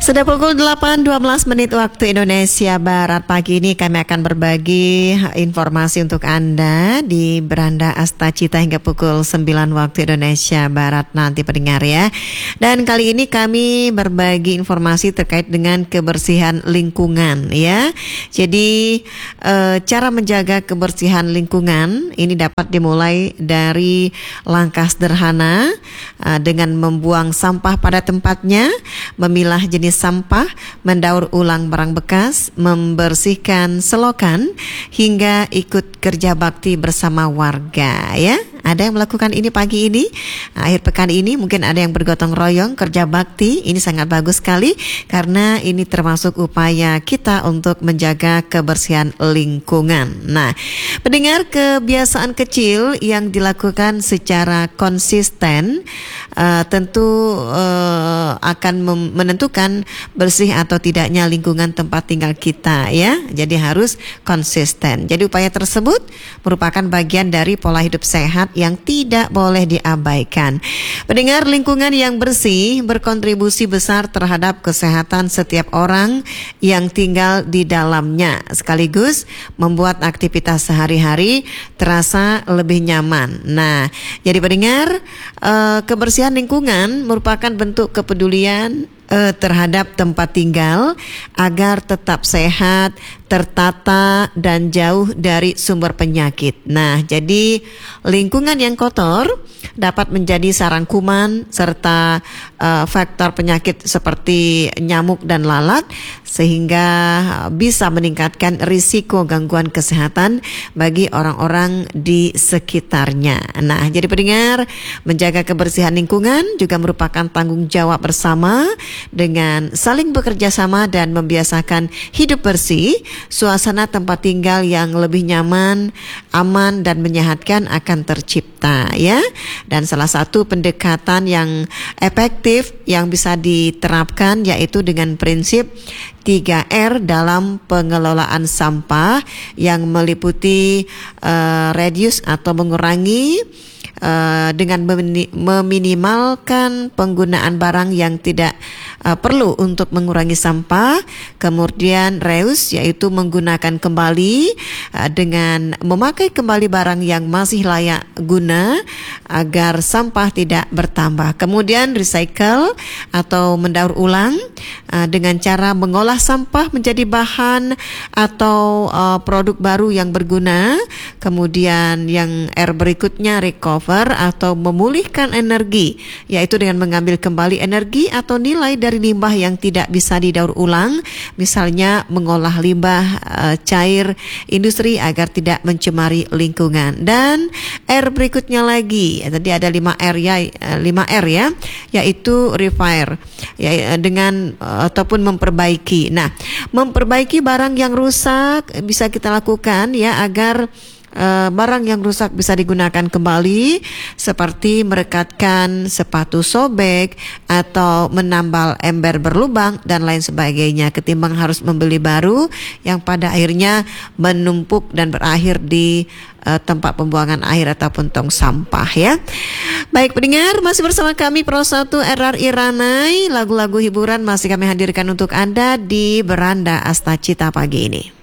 Sudah pukul 8.12 menit waktu Indonesia Barat. Pagi ini kami akan berbagi informasi untuk Anda di Beranda Asta Cita hingga pukul 9 waktu Indonesia Barat nanti pendengar ya. Dan kali ini kami berbagi informasi terkait dengan kebersihan lingkungan ya. Jadi cara menjaga kebersihan lingkungan ini dapat dimulai dari langkah sederhana dengan membuang sampah pada tempatnya, memilah jenis sampah, mendaur ulang barang bekas, membersihkan selokan, hingga ikut kerja bakti bersama warga ya. Ada yang melakukan ini pagi ini, akhir pekan ini mungkin ada yang bergotong royong kerja bakti. Ini sangat bagus sekali karena ini termasuk upaya kita untuk menjaga kebersihan lingkungan. Nah, pendengar, kebiasaan kecil yang dilakukan secara konsisten tentu akan menentukan bersih atau tidaknya lingkungan tempat tinggal kita ya. Jadi harus konsisten. Jadi upaya tersebut merupakan bagian dari pola hidup sehat yang tidak boleh diabaikan. Pendengar, lingkungan yang bersih berkontribusi besar terhadap kesehatan setiap orang yang tinggal di dalamnya, sekaligus membuat aktivitas sehari-hari terasa lebih nyaman. Nah, jadi pendengar, kebersihan lingkungan merupakan bentuk kepedulian terhadap tempat tinggal agar tetap sehat, tertata, dan jauh dari sumber penyakit. Nah, jadi lingkungan yang kotor dapat menjadi sarang kuman serta faktor penyakit seperti nyamuk dan lalat, sehingga bisa meningkatkan risiko gangguan kesehatan bagi orang-orang di sekitarnya. Nah, jadi pendengar, menjaga kebersihan lingkungan juga merupakan tanggung jawab bersama. Dengan saling bekerja sama dan membiasakan hidup bersih, suasana tempat tinggal yang lebih nyaman, aman, dan menyehatkan akan tercipta ya. Dan salah satu pendekatan yang efektif yang bisa diterapkan yaitu dengan prinsip 3R dalam pengelolaan sampah yang meliputi reduce atau mengurangi, dengan meminimalkan penggunaan barang yang tidak perlu untuk mengurangi sampah. Kemudian reuse, yaitu menggunakan kembali dengan memakai kembali barang yang masih layak guna agar sampah tidak bertambah. Kemudian recycle atau mendaur ulang dengan cara mengolah sampah menjadi bahan atau produk baru yang berguna. Kemudian yang R berikutnya recover atau memulihkan energi, yaitu dengan mengambil kembali energi atau nilai dari limbah yang tidak bisa didaur ulang, misalnya mengolah limbah cair industri agar tidak mencemari lingkungan. Dan R berikutnya lagi, tadi ada 5R ya, 5R ya, yaitu repair ya, dengan ataupun memperbaiki. Nah, memperbaiki barang yang rusak bisa kita lakukan ya agar barang yang rusak bisa digunakan kembali, seperti merekatkan sepatu sobek atau menambal ember berlubang dan lain sebagainya, ketimbang harus membeli baru yang pada akhirnya menumpuk dan berakhir di tempat pembuangan air ataupun tong sampah ya. Baik pendengar, masih bersama kami Pro 1 RRI Ranai. Lagu-lagu hiburan masih kami hadirkan untuk Anda di Beranda Asta Cita pagi ini.